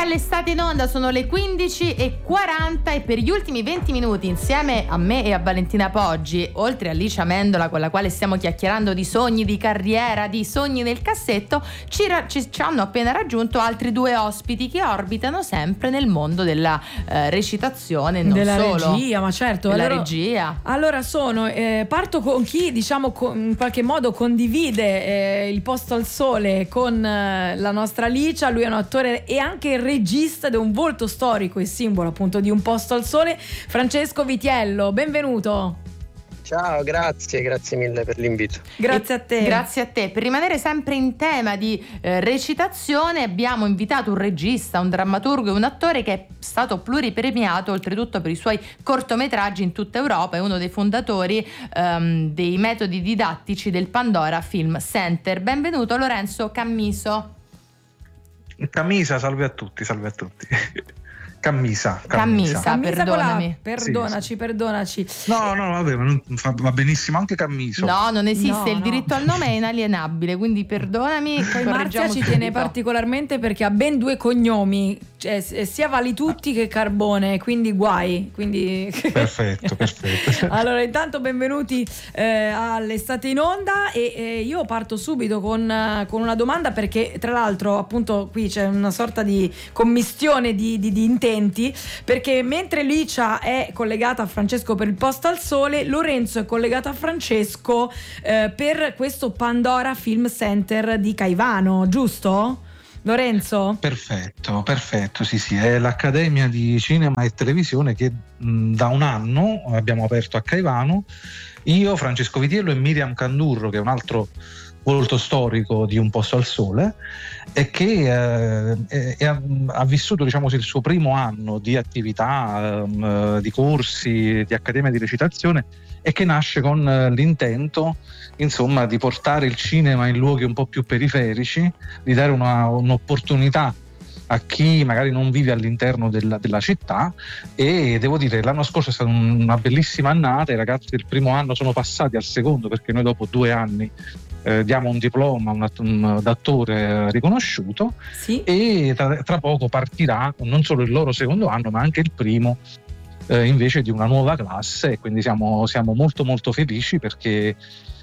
all'estate in onda, sono le 15:40 e per gli ultimi 20 minuti insieme a me e a Valentina Poggi, oltre a Licia Mendola con la quale stiamo chiacchierando di sogni di carriera, di sogni nel cassetto, ci hanno appena raggiunto altri due ospiti che orbitano sempre nel mondo della recitazione, non della solo regia, ma certo, della allora, regia. Allora parto con chi in qualche modo condivide il posto al sole con la nostra Licia. Lui è un attore e anche il regista ed è un volto storico e simbolo appunto di Un posto al sole. Francesco Vitiello, benvenuto. Ciao, grazie mille per l'invito. Grazie a te. Grazie a te. Per rimanere sempre in tema di recitazione, abbiamo invitato un regista, un drammaturgo e un attore che è stato pluripremiato, oltretutto per i suoi cortometraggi in tutta Europa. È uno dei fondatori dei metodi didattici del Pandora Film Center. Benvenuto Lorenzo Cammiso. Cammisa, salve a tutti. Cammisa, perdonami. Perdonaci. No, vabbè, va benissimo anche Cammiso. No, non esiste, il diritto al nome è inalienabile, quindi perdonami. Poi Marzia ci tiene particolarmente perché ha ben due cognomi, cioè sia Vali Tutti che Carbone, quindi guai. Perfetto. Allora, intanto benvenuti all'estate in onda e io parto subito con una domanda, perché tra l'altro appunto qui c'è una sorta di commistione di intenti, perché mentre Licia è collegata a Francesco per il posto al sole, Lorenzo è collegato a Francesco per questo Pandora Film Center di Caivano, giusto? Lorenzo? Perfetto, sì, è l'Accademia di Cinema e Televisione che da un anno abbiamo aperto a Caivano, io, Francesco Vitiello e Miriam Candurro, che è un altro volto storico di Un posto al sole, e che ha vissuto, diciamo, il suo primo anno di attività, di corsi, di accademia di recitazione, e che nasce con l'intento, insomma, di portare il cinema in luoghi un po' più periferici, di dare un'opportunità a chi magari non vive all'interno della città. E devo dire, l'anno scorso è stata una bellissima annata, i ragazzi del primo anno sono passati al secondo, perché noi dopo 2 anni diamo un diploma d'attore riconosciuto, sì. E tra poco partirà non solo il loro secondo anno ma anche il primo invece di una nuova classe, e quindi siamo molto molto felici perché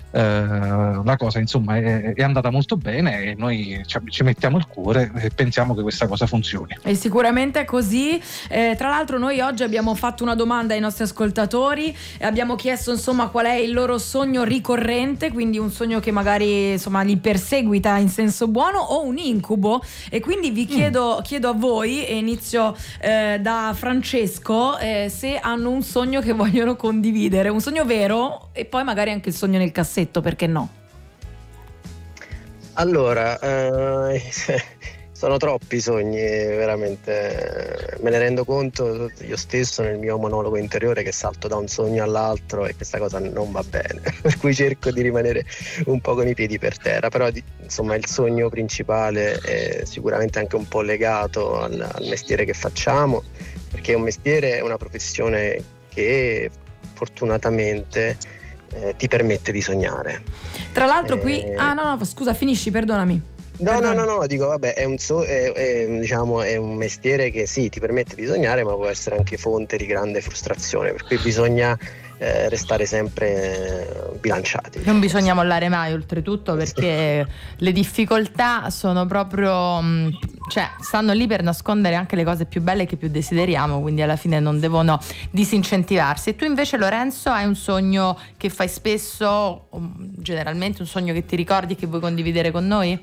la cosa, insomma, è andata molto bene e noi ci mettiamo il cuore e pensiamo che questa cosa funzioni. E sicuramente è così. Tra l'altro noi oggi abbiamo fatto una domanda ai nostri ascoltatori e abbiamo chiesto, insomma, qual è il loro sogno ricorrente, quindi un sogno che magari, insomma, li perseguita in senso buono, o un incubo. E quindi vi chiedo a voi, e inizio da Francesco, se hanno un sogno che vogliono condividere, un sogno vero e poi magari anche il sogno nel cassetto, perché no? Allora, sono troppi sogni, veramente, me ne rendo conto io stesso nel mio monologo interiore, che salto da un sogno all'altro e questa cosa non va bene, per cui cerco di rimanere un po' con i piedi per terra. Però insomma il sogno principale è sicuramente anche un po' legato al mestiere che facciamo, perché è un mestiere, è una professione che fortunatamente ti permette di sognare. Tra l'altro qui no, scusa, finisci, perdonami. No, dico, vabbè, è un mestiere che sì, ti permette di sognare, ma può essere anche fonte di grande frustrazione, per cui bisogna restare sempre bilanciati. Non bisogna mollare mai, oltretutto, perché le difficoltà sono proprio, stanno lì per nascondere anche le cose più belle che più desideriamo, quindi alla fine non devono disincentivarsi. E tu invece, Lorenzo, hai un sogno che fai spesso, generalmente un sogno che ti ricordi e che vuoi condividere con noi?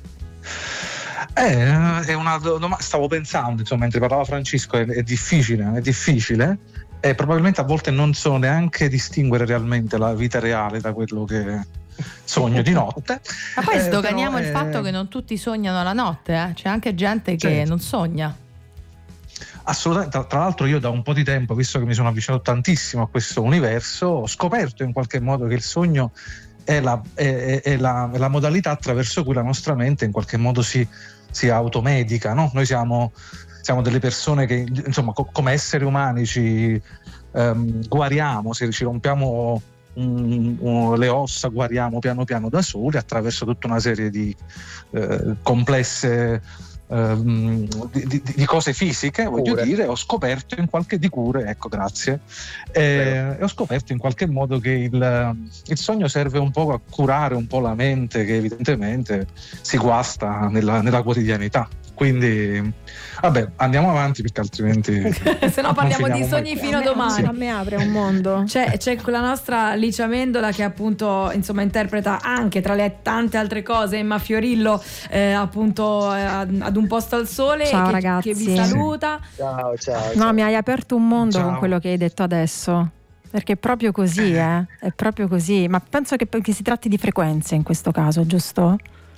È una domanda, stavo pensando, insomma, mentre parlava Francesco, è difficile. E probabilmente a volte non so neanche distinguere realmente la vita reale da quello che sogno di notte. Ma poi sdoganiamo il fatto che non tutti sognano la notte, c'è anche gente che non sogna. Assolutamente. Tra l'altro io da un po' di tempo, visto che mi sono avvicinato tantissimo a questo universo, ho scoperto in qualche modo che il sogno è la modalità attraverso cui la nostra mente in qualche modo si automedica, no? Noi siamo delle persone che, insomma, come esseri umani ci guariamo, se ci rompiamo le ossa, guariamo piano piano da soli attraverso tutta una serie di complesse di cose fisiche, voglio dire, ho scoperto in qualche di cure, ecco, grazie, ho scoperto in qualche modo che il sogno serve un po' a curare un po' la mente che evidentemente si guasta nella quotidianità. Quindi vabbè, andiamo avanti perché altrimenti se no parliamo di sogni fino a domani. A me apre un mondo. C'è quella nostra Alice Amendola che appunto insomma interpreta anche tra le tante altre cose Emma Fiorillo appunto ad Un posto al sole. Ciao ragazzi, che vi saluta. Ciao. No, mi hai aperto un mondo Ciao. con quello che hai detto adesso, perché è proprio così, è proprio così. Ma penso che si tratti di frequenze in questo caso, giusto?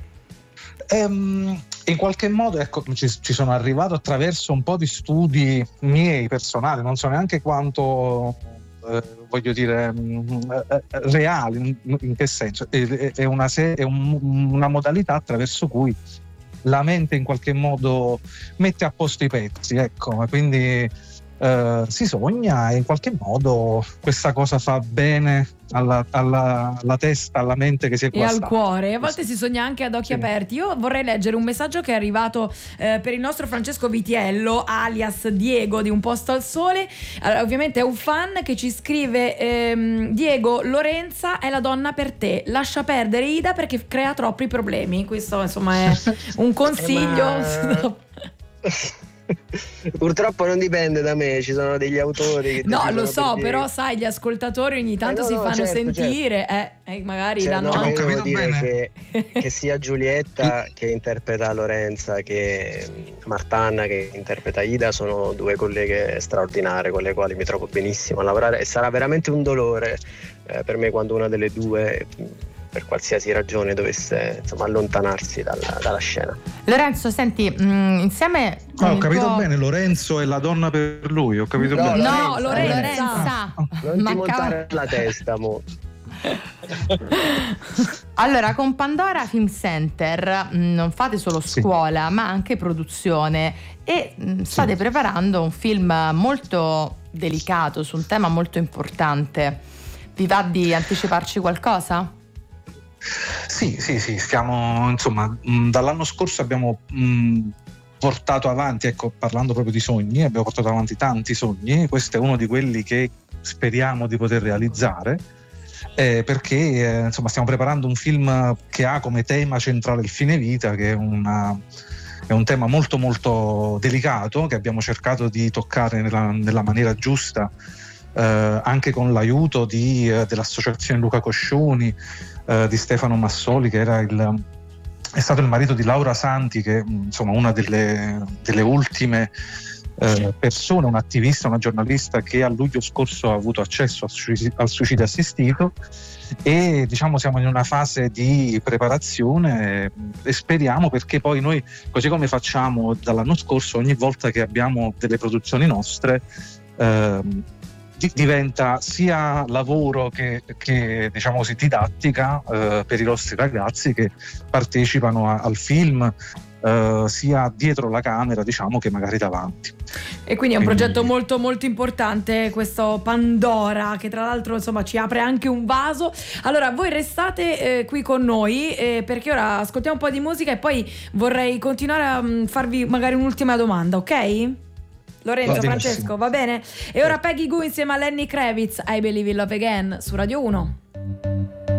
In qualche modo, ecco, ci sono arrivato attraverso un po' di studi miei personali, non so neanche quanto voglio dire reali, in che senso, è una modalità attraverso cui la mente in qualche modo mette a posto i pezzi, ecco, quindi si sogna e in qualche modo questa cosa fa bene alla testa, alla mente che si è guastata. E al cuore, a volte si sogna anche ad occhi aperti. Io vorrei leggere un messaggio che è arrivato per il nostro Francesco Vitiello, alias Diego di Un posto al sole. Allora, ovviamente è un fan che ci scrive: Diego, Lorenza è la donna per te, lascia perdere Ida perché crea troppi problemi. Questo insomma è un consiglio. Purtroppo non dipende da me, ci sono degli autori che no, lo so, però sai, gli ascoltatori ogni tanto si fanno sentire, magari danno no, anche. devo dire che sia Giulietta che interpreta Lorenza che Martanna che interpreta Ida sono due colleghe straordinarie con le quali mi trovo benissimo a lavorare e sarà veramente un dolore per me quando una delle due per qualsiasi ragione dovesse insomma allontanarsi dalla scena. Lorenzo, senti, insieme ho capito bene, Lorenzo è la donna per lui, ho capito bene. No, Lorenza. Non ti montare la testa, mo. Allora, con Pandora Film Center non fate solo scuola, ma anche produzione e state preparando un film molto delicato su un tema molto importante. Vi va di anticiparci qualcosa? Sì, stiamo, insomma, dall'anno scorso abbiamo portato avanti, ecco, parlando proprio di sogni, abbiamo portato avanti tanti sogni, questo è uno di quelli che speriamo di poter realizzare, perché insomma stiamo preparando un film che ha come tema centrale il fine vita, che è un tema molto molto delicato, che abbiamo cercato di toccare nella maniera giusta, anche con l'aiuto dell'associazione Luca Coscioni, di Stefano Massoli, che è stato il marito di Laura Santi, che insomma una delle ultime persone, un attivista, una giornalista che a luglio scorso ha avuto accesso al suicidio assistito, e diciamo siamo in una fase di preparazione e speriamo, perché poi noi, così come facciamo dall'anno scorso, ogni volta che abbiamo delle produzioni nostre diventa sia lavoro che diciamo così didattica per i nostri ragazzi che partecipano al film, sia dietro la camera, diciamo, che magari davanti. E quindi è un progetto molto molto importante, questo Pandora, che tra l'altro insomma ci apre anche un vaso. Allora voi restate qui con noi perché ora ascoltiamo un po' di musica e poi vorrei continuare a farvi magari un'ultima domanda, ok? Lorenzo, Francesco, va bene? E ora Peggy Gou insieme a Lenny Kravitz, I Believe in Love Again, su Radio 1.